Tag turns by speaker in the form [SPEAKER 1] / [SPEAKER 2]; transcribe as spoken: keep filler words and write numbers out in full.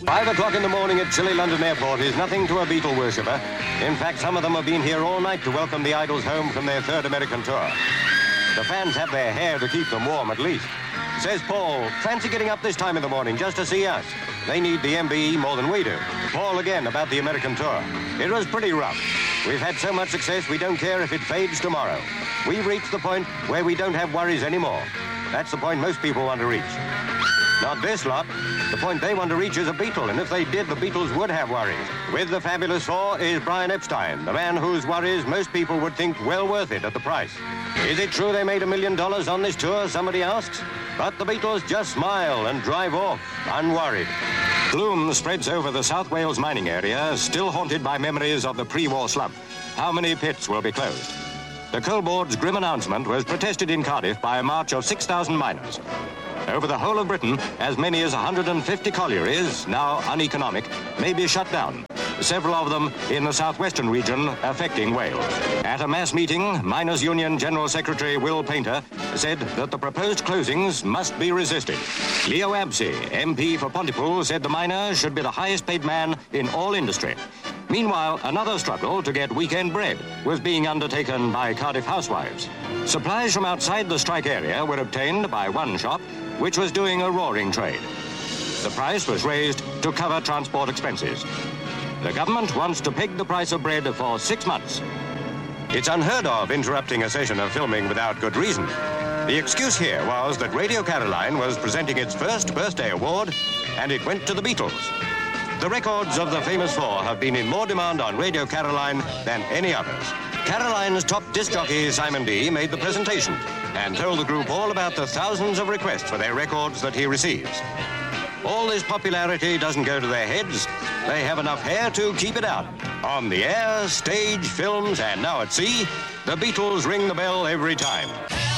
[SPEAKER 1] Five o'clock in the morning at chilly London Airport is nothing to a Beatle worshipper. In fact, some of them have been here all night to welcome the Idols home from their third American tour. The fans have their hair to keep them warm, at least. Says Paul, fancy getting up this time in the morning just to see us. They need the M B E more than we do. Paul again about the American tour. It was pretty rough. We've had so much success we don't care if it fades tomorrow. We've reached the point where we don't have worries anymore. That's the point most people want to reach. Not this lot. The point they want to reach is a Beatle, and if they did, the Beatles would have worries. With the Fabulous Four is Brian Epstein, the man whose worries most people would think well worth it at the price. Is it true they made a million dollars on this tour, somebody asks? But the Beatles just smile and drive off, unworried. Gloom spreads over the South Wales mining area, still haunted by memories of the pre-war slump. How many pits will be closed? The Coal Board's grim announcement was protested in Cardiff by a march of six thousand miners. Over the whole of Britain, as many as one hundred fifty collieries, now uneconomic, may be shut down, several of them in the southwestern region affecting Wales. At a mass meeting, Miners' Union General Secretary Will Painter said that the proposed closings must be resisted. Leo Absey, M P for Pontypool, said the miner should be the highest paid man in all industry. Meanwhile, another struggle to get weekend bread was being undertaken by Cardiff housewives. Supplies from outside the strike area were obtained by one shop, which was doing a roaring trade. The price was raised to cover transport expenses. The government wants to peg the price of bread for six months. It's unheard of interrupting a session of filming without good reason. The excuse here was that Radio Caroline was presenting its first birthday award, and it went to the Beatles. The records of the famous four have been in more demand on Radio Caroline than any others. Caroline's top disc jockey, Simon Dee, made the presentation and told the group all about the thousands of requests for their records that he receives. All this popularity doesn't go to their heads. They have enough hair to keep it out. On the air, stage, films, and now at sea, the Beatles ring the bell every time.